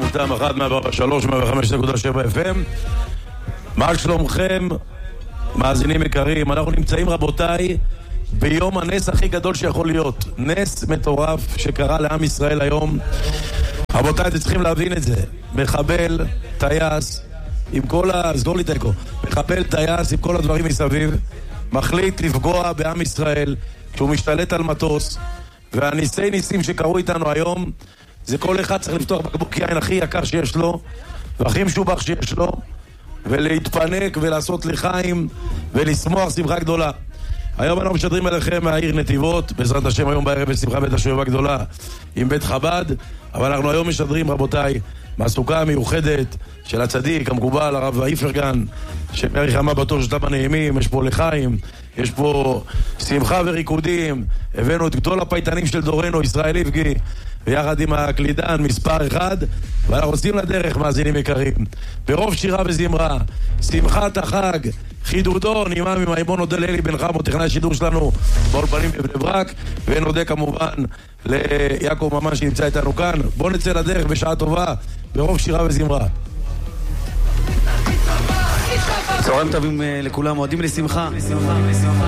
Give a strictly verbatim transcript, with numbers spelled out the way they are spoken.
איתם אחת מאה ארבעים ושלוש מאה וחמש נקודה שבע אף אם. מה שלומכם, מאזינים יקרים? אנחנו נמצאים, רבותיי, ביום הנס הכי גדול שיכול להיות. נס מטורף שקרה לעם ישראל היום. רבותיי, אתם צריכים להבין את זה. מחבל, טייס, עם כל ה... סגור לי תיקו. מחבל, טייס, עם כל הדברים מסביב, מחליט לפגוע בעם ישראל כשהוא משתלט על מטוס. והניסי ניסים שקרו איתנו היום, זה כל אחד צריך לפתוח בקבוק יין הכי יקר שיש לו, והכי משובח שיש לו, ולהתפנק ולעשות לחיים ולשמוח שמחה גדולה. היום אנחנו משדרים אליכם מהעיר נתיבות, בעזרת השם היום בערב בשמחה בית השואבה גדולה עם בית חב"ד, אבל אנחנו היום משדרים, רבותיי, מהסוכה המיוחדת של הצדיק המקובל הרב איפרגן, שמעריך ימיו בטוב שתם הנעימים. יש פה לחיים, יש פה שמחה וריקודים. הבאנו את גדול הפייטנים של דורנו, ישראל איבגי, ויחד עם הקלידן מספר אחד, ואנחנו עושים לדרך, מאזינים יקרים, ברוב שירה וזמרה, שמחת החג, חידודו, נעימה ממימון נודה לאלי בן חמו, טכנאי השידור שלנו באולפנים בבני ברק, ונודה כמובן ליעקב ממן שנמצא איתנו כאן. בואו נצא לדרך בשעה טובה, ברוב שירה וזמרה. צהריים טובים לכולם, מועדים לשמחה.